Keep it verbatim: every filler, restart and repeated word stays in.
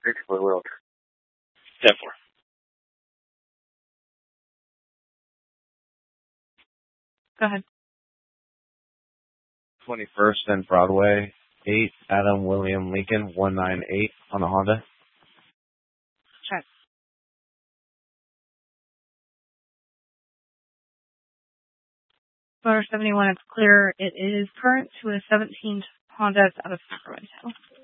fixable world. ten four. Go ahead. twenty-first and Broadway, eight, Adam William Lincoln, one nine eight on the Honda. Check. Motor seventy-one, it's clear. It is current to a seventeen Honda. It's out of Sacramento.